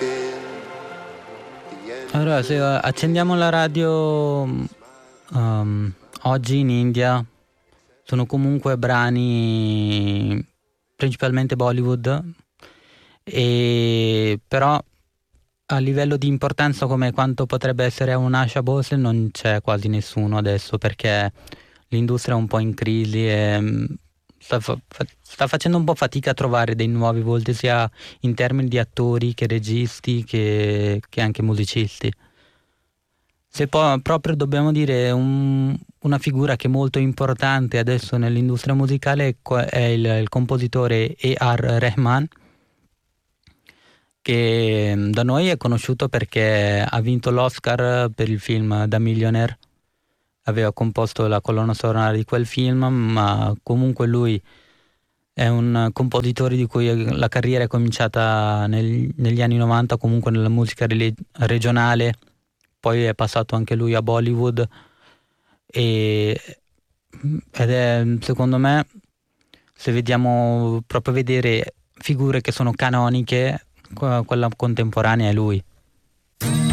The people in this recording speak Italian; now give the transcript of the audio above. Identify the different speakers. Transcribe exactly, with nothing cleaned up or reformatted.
Speaker 1: Allora, se accendiamo la radio um, oggi in India sono comunque brani principalmente Bollywood, e però a livello di importanza come quanto potrebbe essere un Asha Bhosle non c'è quasi nessuno adesso, perché l'industria è un po' in crisi e mm, sta, fa- fa- sta facendo un po' fatica a trovare dei nuovi volti, sia in termini di attori che registi che, che anche musicisti. Se poi proprio dobbiamo dire un- una figura che è molto importante adesso nell'industria musicale è co- è il, il compositore A R. Rahman, che mm, da noi è conosciuto perché ha vinto l'Oscar per il film The Millionaire. Aveva composto la colonna sonora di quel film, ma comunque lui è un compositore di cui la carriera è cominciata nel- negli anni novanta, comunque nella musica reli- regionale, poi è passato anche lui a Bollywood e, ed è, secondo me, se vediamo proprio vedere figure che sono canoniche, que- quella contemporanea è lui.